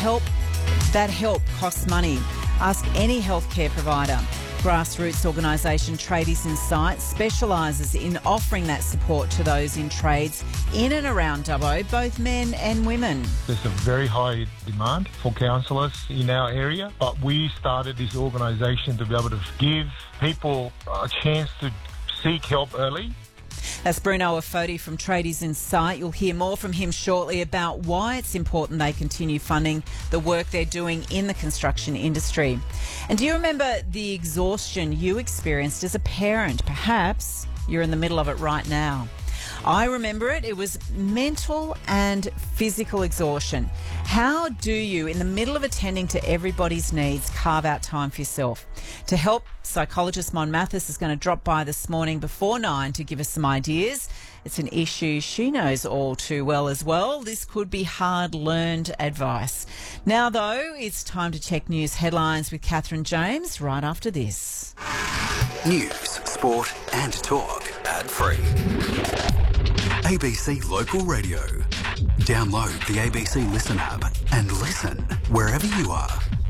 that help costs money. Ask any healthcare provider. Grassroots organisation Tradies Insight specialises in offering that support to those in trades in and around Dubbo, both men and women. There's a very high demand for counsellors in our area, but we started this organisation to be able to give people a chance to seek help early. That's Bruno Afodi from Tradies Insight. You'll hear more from him shortly about why it's important they continue funding the work they're doing in the construction industry. And do you remember the exhaustion you experienced as a parent? Perhaps you're in the middle of it right now. I remember it. It was mental and physical exhaustion. How do you, in the middle of attending to everybody's needs, carve out time for yourself? To help, psychologist Mon Mathis is going to drop by this morning before 9 to give us some ideas. It's an issue she knows all too well as well. This could be hard-learned advice. Now, though, it's time to check news headlines with Catherine James right after this. News, sport and talk. Ad-free. ABC Local Radio. Download the ABC Listen app and listen wherever you are.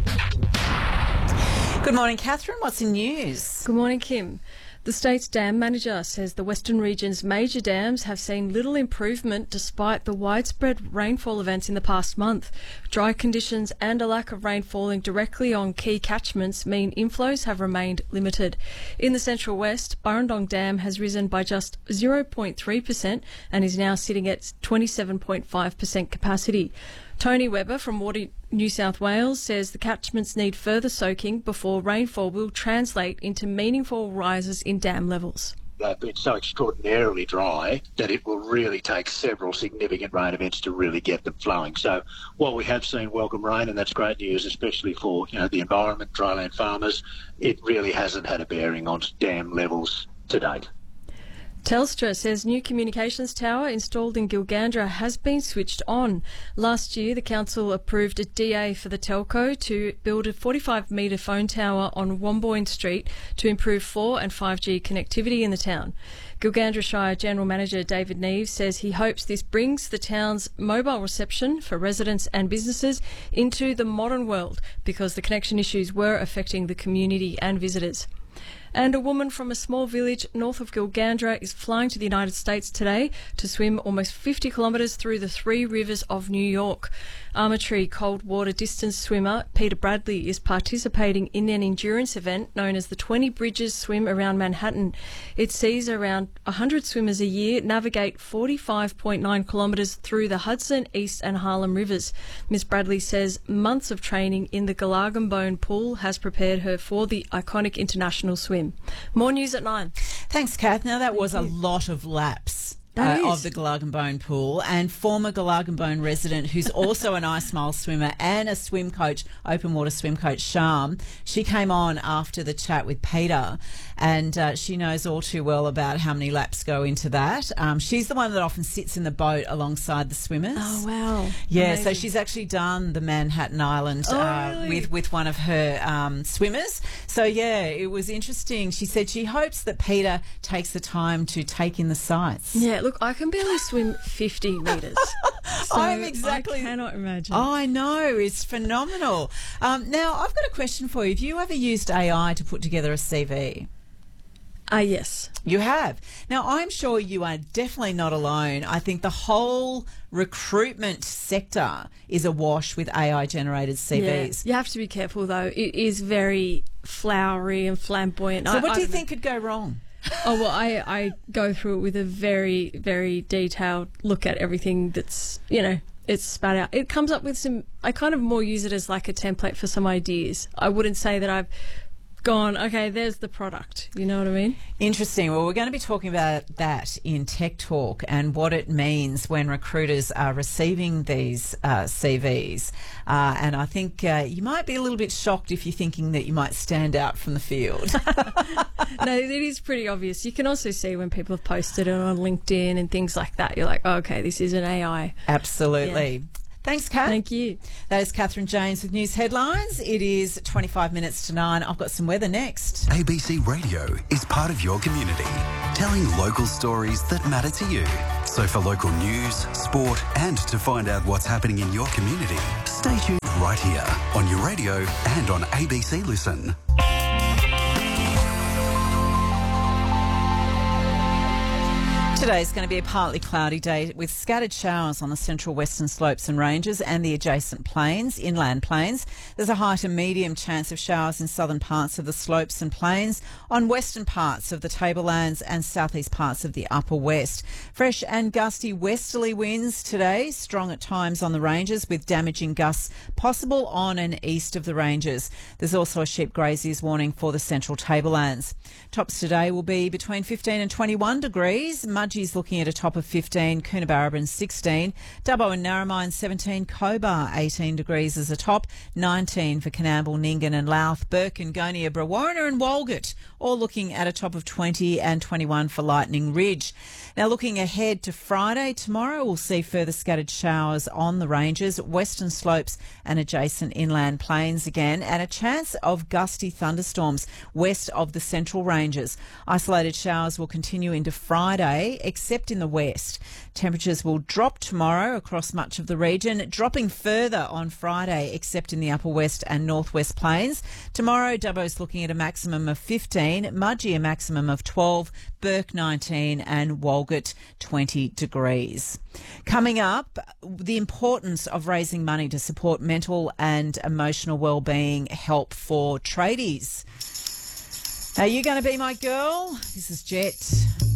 Good morning, Catherine. What's in news? Good morning, Kim. The state's dam manager says the Western region's major dams have seen little improvement despite the widespread rainfall events in the past month. Dry conditions and a lack of rain falling directly on key catchments mean inflows have remained limited. In the Central West, Burrendong Dam has risen by just 0.3% and is now sitting at 27.5% capacity. Tony Webber from Water New South Wales says the catchments need further soaking before rainfall will translate into meaningful rises in dam levels. They've been so extraordinarily dry that it will really take several significant rain events to really get them flowing. So while we have seen welcome rain, and that's great news, especially for the environment, dryland farmers, it really hasn't had a bearing on dam levels to date. Telstra says new communications tower installed in Gilgandra has been switched on. Last year, the council approved a DA for the telco to build a 45-metre phone tower on Womboyne Street to improve 4 and 5G connectivity in the town. Gilgandra Shire General Manager David Neves says he hopes this brings the town's mobile reception for residents and businesses into the modern world because the connection issues were affecting the community and visitors. And a woman from a small village north of Gilgandra is flying to the United States today to swim almost 50 kilometres through the 3 rivers of New York. Armatree cold water distance swimmer Peter Bradley is participating in an endurance event known as the 20 Bridges Swim Around Manhattan. It sees around 100 swimmers a year navigate 45.9 kilometres through the Hudson, East and Harlem rivers. Ms Bradley says months of training in the Glargambone pool has prepared her for the iconic international swim. More news at 9. Thanks, Kath. Now, that was a lot of laps. Of the Glargambone pool, and former Glargambone resident who's also an ice mile swimmer and a swim coach, open water swim coach, Sham. She came on after the chat with Peter, and she knows all too well about how many laps go into that. She's the one that often sits in the boat alongside the swimmers. Oh, wow. Yeah, amazing. So she's actually done the Manhattan Island really? with one of her swimmers. So, yeah, it was interesting. She said she hopes that Peter takes the time to take in the sights. Yeah, look, I can barely swim 50 metres. So I'm exactly. I cannot imagine. Oh, I know. It's phenomenal. Now, I've got a question for you. Have you ever used AI to put together a CV? Yes. You have. Now, I'm sure you are definitely not alone. I think the whole recruitment sector is awash with AI-generated CVs. Yeah. You have to be careful, though. It is very flowery and flamboyant. So what do you think could go wrong? Oh, well, I go through it with a very, very detailed look at everything that's, it's spat out. It comes up with some, I kind of more use it as like a template for some ideas. I wouldn't say that I've gone, okay, there's the product. You know what I mean? Interesting. Well, we're going to be talking about that in Tech Talk and what it means when recruiters are receiving these CVs. And I think you might be a little bit shocked if you're thinking that you might stand out from the field. No, it is pretty obvious. You can also see when people have posted it on LinkedIn and things like that. You're like, oh, okay, this is an AI. Absolutely. Yeah. Thanks, Kat. Thank you. That is Catherine James with news headlines. It is 25 minutes to 9. I've got some weather next. ABC Radio is part of your community, telling local stories that matter to you. So for local news, sport and to find out what's happening in your community, stay tuned right here on your radio and on ABC Listen. Today's going to be a partly cloudy day with scattered showers on the central western slopes and ranges and the adjacent plains, inland plains. There's a high to medium chance of showers in southern parts of the slopes and plains, on western parts of the tablelands and southeast parts of the upper west. Fresh and gusty westerly winds today, strong at times on the ranges with damaging gusts possible on and east of the ranges. There's also a sheep graziers warning for the central tablelands. Tops today will be between 15 and 21 degrees. Mudgee's looking at a top of 15, Coonabarabran 16, Dubbo and Narromine 17, Cobar 18 degrees as a top, 19 for Coonamble, Nyngan and Louth, Burke and Gonia, Brewarrina and Walgett all looking at a top of 20 and 21 for Lightning Ridge. Now looking ahead to Friday, tomorrow we'll see further scattered showers on the ranges, western slopes and adjacent inland plains again, and a chance of gusty thunderstorms west of the central ranges. Isolated showers will continue into Friday, except in the west. Temperatures will drop tomorrow across much of the region, dropping further on Friday, except in the upper west and northwest plains. Tomorrow, Dubbo's looking at a maximum of 15, Mudgee a maximum of 12, Burke 19 and Walgett 20 degrees. Coming up, the importance of raising money to support mental and emotional wellbeing help for tradies. Are you going to be my girl? This is Jet.